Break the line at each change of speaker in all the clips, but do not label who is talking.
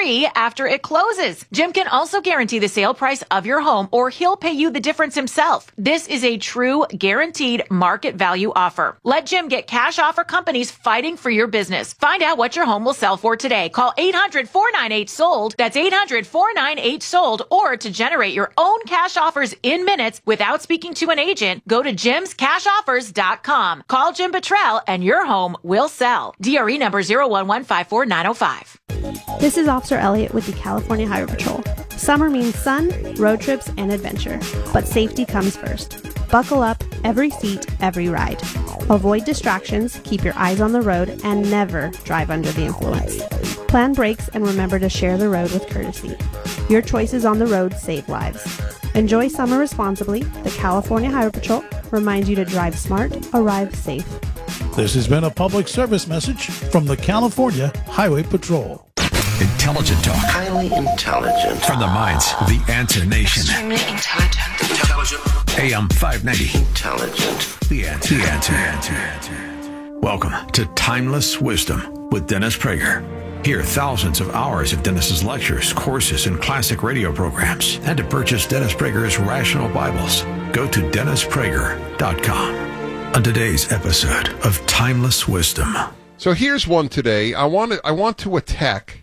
free after it closes. Jim can also guarantee the sale price of your home, or he'll pay you the difference himself. This is a true guaranteed market value offer. Let Jim get cash offer companies fighting for your business. Find out what your home will sell for today. Call 800-498-SOLD. That's 800-498-SOLD. Or to generate your own cash offers in minutes without speaking to an agent, go to jimscashoffers.com. Call Jim Pettrell and your home will sell. DRE number 01154-905.
This is Officer Elliott with the California Highway Patrol. Summer means sun, road trips, and adventure. But safety comes first. Buckle up, every seat, every ride. Avoid distractions, keep your eyes on the road, and never drive under the influence. Plan brakes and remember to share the road with courtesy. Your choices on the road save lives. Enjoy summer responsibly. The California Highway Patrol reminds you to drive smart, arrive safe.
This has been a public service message from the California Highway Patrol.
Intelligent talk.
Highly intelligent.
From the minds of the Answer Nation.
Extremely intelligent. Intelligent.
AM 590.
Intelligent.
The Answer. Welcome to Timeless Wisdom with Dennis Prager. Hear thousands of hours of Dennis's lectures, courses, and classic radio programs. And to purchase Dennis Prager's Rational Bibles, go to DennisPrager.com. On today's episode of Timeless Wisdom.
So here's one today. I want to attack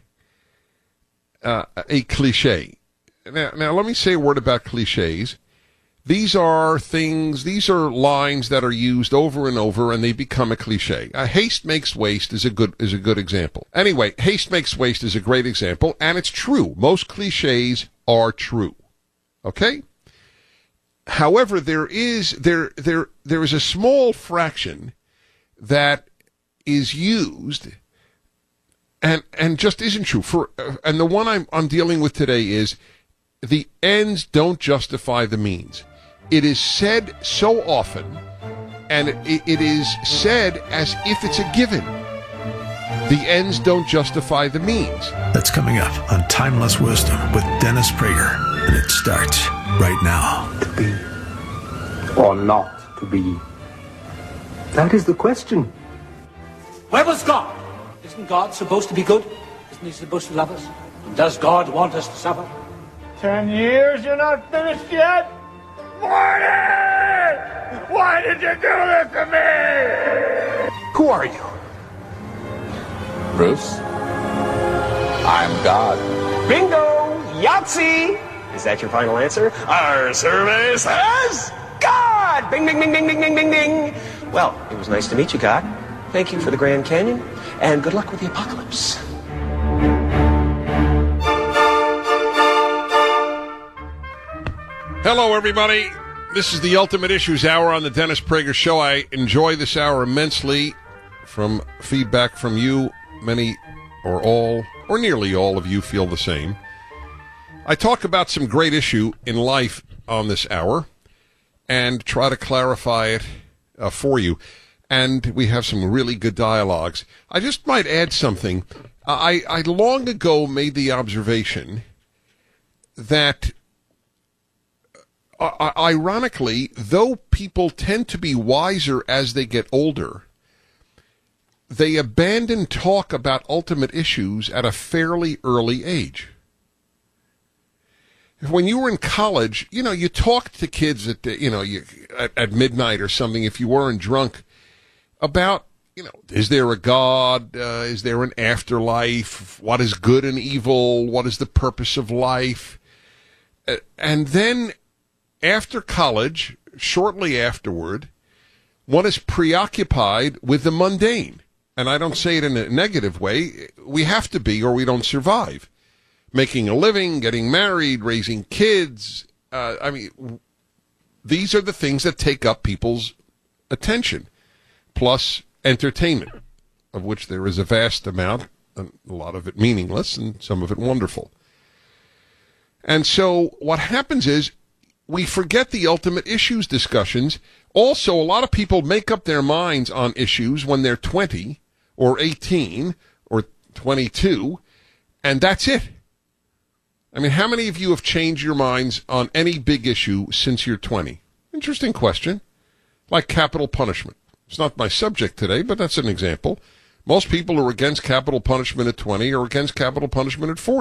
a cliche. Now, let me say a word about cliches. These are lines that are used over and over, and they become a cliche. Haste makes waste is a good example. Anyway, haste makes waste is a great example, and it's true. Most cliches are true. Okay? However, there is a small fraction that is used and just isn't true. And the one I'm dealing with today is the ends don't justify the means. It is said so often, and it is said as if it's a given. The ends don't justify the means.
That's coming up on Timeless Wisdom with Dennis Prager, and it starts right now.
To be or not to be? That is the question.
Where was God? Isn't God supposed to be good? Isn't he supposed to love us? And does God want us to suffer?
10 years, you're not finished yet? Morty! Why did you do this to me?
Who are you?
Bruce? I'm God.
Bingo! Yahtzee! Is that your final answer? Our survey says God! Bing, bing, bing, bing, bing, bing, bing, bing. Well, it was nice to meet you, God. Thank you for the Grand Canyon, and good luck with the apocalypse.
Hello, everybody. This is the Ultimate Issues Hour on the Dennis Prager Show. I enjoy this hour immensely from feedback from you. Many or all, or nearly all of you feel the same. I talk about some great issue in life on this hour and try to clarify it for you. And we have some really good dialogues. I just might add something. I long ago made the observation that, ironically, though people tend to be wiser as they get older, they abandon talk about ultimate issues at a fairly early age. When you were in college, you talked to kids at midnight or something, if you weren't drunk, about, is there a God? Is there an afterlife? What is good and evil? What is the purpose of life? And then after college, shortly afterward, one is preoccupied with the mundane. And I don't say it in a negative way. We have to be, or we don't survive. Making a living, getting married, raising kids. These are the things that take up people's attention. Plus entertainment, of which there is a vast amount, and a lot of it meaningless, and some of it wonderful. And so what happens is we forget the ultimate issues discussions. Also, a lot of people make up their minds on issues when they're 20 or 18 or 22, and that's it. I mean, how many of you have changed your minds on any big issue since you're 20? Interesting question. Like capital punishment. It's not my subject today, but that's an example. Most people are against capital punishment at 20 or against capital punishment at 40.